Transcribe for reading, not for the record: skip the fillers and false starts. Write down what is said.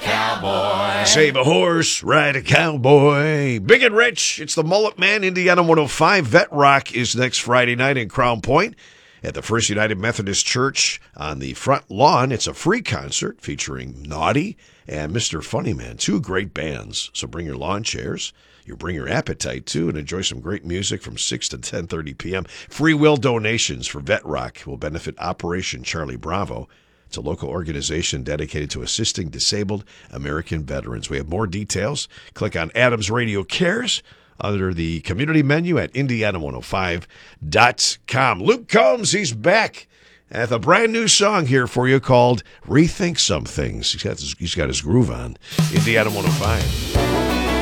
cowboy. Save a horse, ride a cowboy. Big and Rich, it's the Mullet Man. Indiana 105. Vet Rock is next Friday night in Crown Point at the First United Methodist Church on the front lawn. It's a free concert featuring Naughty and Mr. Funnyman, two great bands. So bring your lawn chairs. You bring your appetite, too, and enjoy some great music from 6 to 10:30 p.m. Free will donations for Vet Rock will benefit Operation Charlie Bravo. It's a local organization dedicated to assisting disabled American veterans. We have more details. Click on Adams Radio Cares under the community menu at Indiana105.com. Luke Combs, he's back with a brand new song here for you called Rethink Some Things. He's got his groove on. Indiana 105.